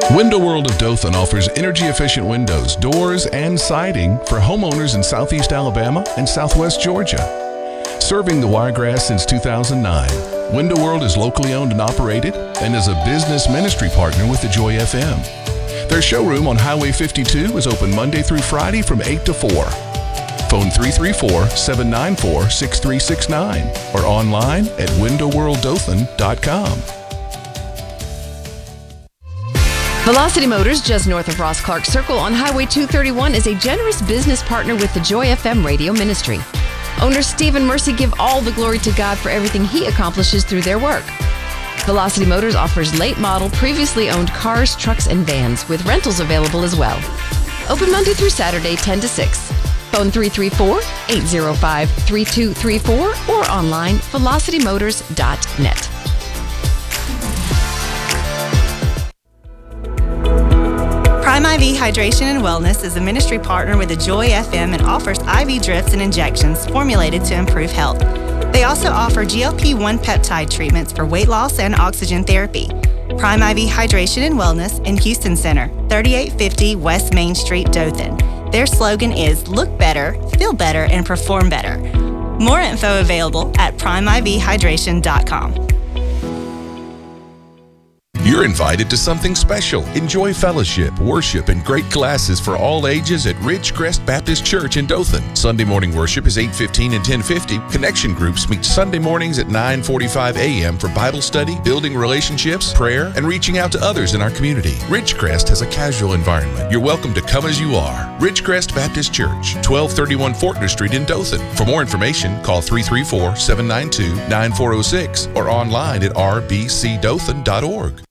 Window World of Dothan offers energy-efficient windows, doors, and siding for homeowners in Southeast Alabama and Southwest Georgia. Serving the Wiregrass since 2009, Window World is locally owned and operated and is a business ministry partner with the Joy FM. Their showroom on Highway 52 is open Monday through Friday from 8 to 4. Phone 334-794-6369 or online at windowworlddothan.com. Velocity Motors, just north of Ross Clark Circle on Highway 231, is a generous business partner with the Joy FM radio ministry. Owner Steve and Mercy give all the glory to God for everything He accomplishes through their work. Velocity Motors offers late model, previously owned cars, trucks, and vans, with rentals available as well. Open Monday through Saturday, 10 to 6. Phone 334-805-3234 or online, velocitymotors.net. Prime IV Hydration and Wellness is a ministry partner with the Joy FM and offers IV drips and injections formulated to improve health. They also offer GLP-1 peptide treatments for weight loss and oxygen therapy. Prime IV Hydration and Wellness in Houston Center, 3850 West Main Street, Dothan. Their slogan is "Look better, feel better, and perform better." More info available at primevihydration.com. You're invited to something special. Enjoy fellowship, worship, and great classes for all ages at Ridgecrest Baptist Church in Dothan. Sunday morning worship is 8:15 and 10:50. Connection groups meet Sunday mornings at 9:45 a.m. for Bible study, building relationships, prayer, and reaching out to others in our community. Ridgecrest has a casual environment. You're welcome to come as you are. Ridgecrest Baptist Church, 1231 Fortner Street in Dothan. For more information, call 334-792-9406 or online at rbcdothan.org.